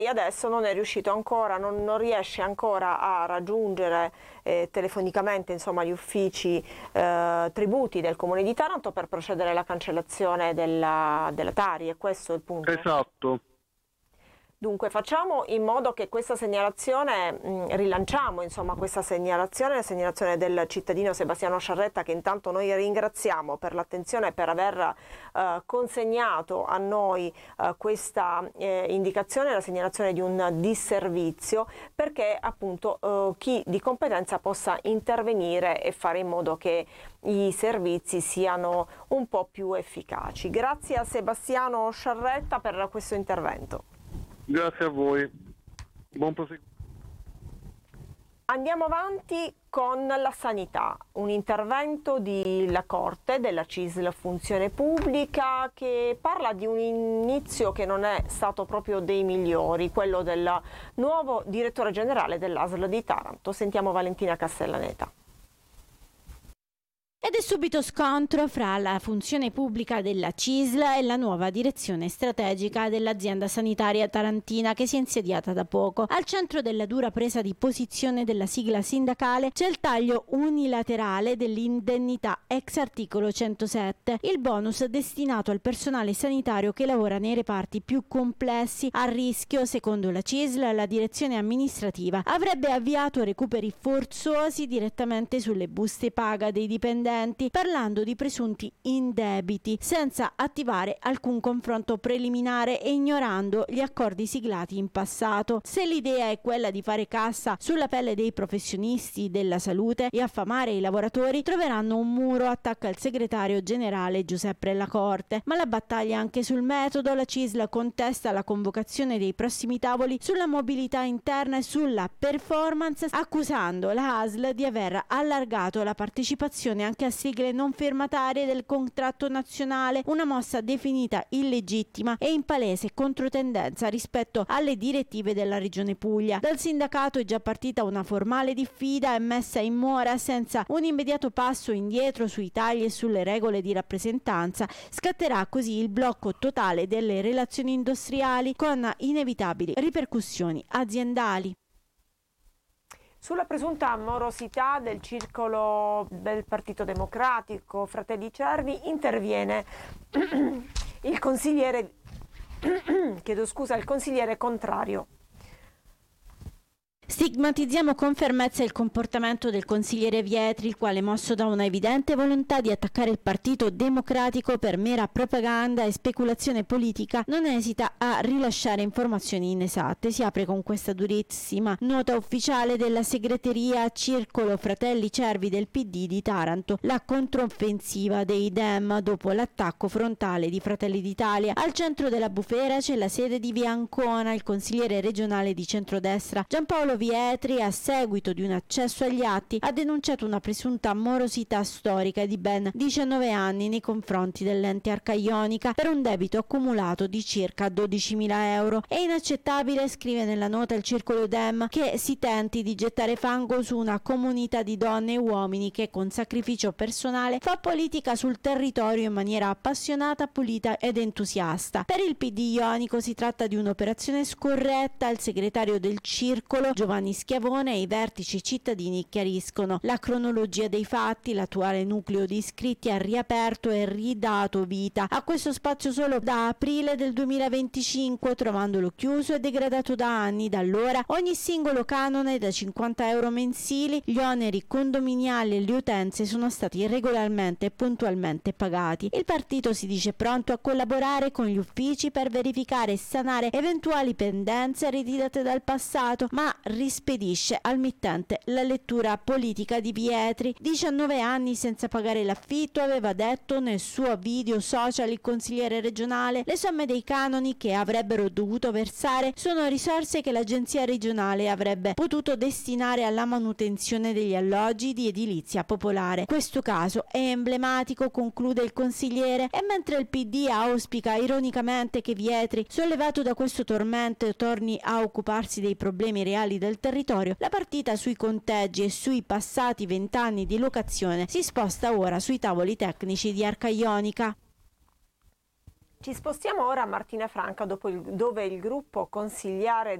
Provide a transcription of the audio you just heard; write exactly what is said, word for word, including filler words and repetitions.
E adesso non è riuscito ancora, non, non riesce ancora a raggiungere eh, telefonicamente insomma, gli uffici eh, tributi del Comune di Taranto per procedere alla cancellazione della, della Tari, e questo è il punto. Esatto. Dunque facciamo in modo che questa segnalazione, mh, rilanciamo insomma questa segnalazione, la segnalazione del cittadino Sebastiano Sciarretta, che intanto noi ringraziamo per l'attenzione e per aver eh, consegnato a noi eh, questa eh, indicazione, la segnalazione di un disservizio, perché appunto eh, chi di competenza possa intervenire e fare in modo che i servizi siano un po' più efficaci. Grazie a Sebastiano Sciarretta per questo intervento. Grazie a voi. Buon proseguimento. Andiamo avanti con la sanità, un intervento della Corte, della C I S L Funzione Pubblica, che parla di un inizio che non è stato proprio dei migliori, quello del nuovo direttore generale dell'A S L di Taranto. Sentiamo Valentina Castellaneta. Ed è subito scontro fra la funzione pubblica della C I S L e la nuova direzione strategica dell'azienda sanitaria tarantina, che si è insediata da poco. Al centro della dura presa di posizione della sigla sindacale c'è il taglio unilaterale dell'indennità ex articolo centosette, il bonus destinato al personale sanitario che lavora nei reparti più complessi. A rischio, secondo la C I S L, la direzione amministrativa avrebbe avviato recuperi forzosi direttamente sulle buste paga dei dipendenti, parlando di presunti indebiti, senza attivare alcun confronto preliminare e ignorando gli accordi siglati in passato. Se l'idea è quella di fare cassa sulla pelle dei professionisti della salute e affamare i lavoratori, troveranno un muro, attacca il segretario generale Giuseppe Lacorte. Ma la battaglia anche sul metodo. La C I S L contesta la convocazione dei prossimi tavoli sulla mobilità interna e sulla performance, accusando la A S L di aver allargato la partecipazione anche a sigle non firmatarie del contratto nazionale, una mossa definita illegittima e in palese controtendenza rispetto alle direttive della Regione Puglia. Dal sindacato è già partita una formale diffida e messa in mora senza un immediato passo indietro sui tagli e sulle regole di rappresentanza. Scatterà così il blocco totale delle relazioni industriali, con inevitabili ripercussioni aziendali. Sulla presunta morosità del circolo del Partito Democratico Fratelli Cervi interviene il consigliere chiedo scusa, il consigliere Contrario. Stigmatizziamo con fermezza il comportamento del consigliere Vietri, il quale, mosso da una evidente volontà di attaccare il Partito Democratico per mera propaganda e speculazione politica, non esita a rilasciare informazioni inesatte. Si apre con questa durissima nota ufficiale della segreteria Circolo Fratelli Cervi del P D di Taranto: la controffensiva dei Dem dopo l'attacco frontale di Fratelli d'Italia. Al centro della bufera c'è la sede di Via Ancona. Il consigliere regionale di centrodestra Giampaolo Vietri, a seguito di un accesso agli atti, ha denunciato una presunta morosità storica di ben diciannove anni nei confronti dell'ente Arcaionica per un debito accumulato di circa dodicimila euro. È inaccettabile, scrive nella nota il Circolo Dem, che si tenti di gettare fango su una comunità di donne e uomini che con sacrificio personale fa politica sul territorio in maniera appassionata, pulita ed entusiasta. Per il P D ionico si tratta di un'operazione scorretta. Il segretario del Circolo Giovanni Schiavone e i vertici cittadini chiariscono la cronologia dei fatti. L'attuale nucleo di iscritti ha riaperto e ridato vita a questo spazio solo da aprile del duemilaventicinque, trovandolo chiuso e degradato da anni. Da allora ogni singolo canone da cinquanta euro mensili, gli oneri condominiali e le utenze sono stati regolarmente e puntualmente pagati. Il partito si dice pronto a collaborare con gli uffici per verificare e sanare eventuali pendenze ereditate dal passato, ma rispedisce al mittente la lettura politica di Vietri. diciannove anni senza pagare l'affitto, aveva detto nel suo video social il consigliere regionale. Le somme dei canoni che avrebbero dovuto versare sono risorse che l'agenzia regionale avrebbe potuto destinare alla manutenzione degli alloggi di edilizia popolare. Questo caso è emblematico, conclude il consigliere, e mentre il P D auspica ironicamente che Vietri, sollevato da questo tormento, torni a occuparsi dei problemi reali del territorio, la partita sui conteggi e sui passati vent'anni di locazione si sposta ora sui tavoli tecnici di Arcaionica. Ci spostiamo ora a Martina Franca, dopo il, dove il gruppo consigliare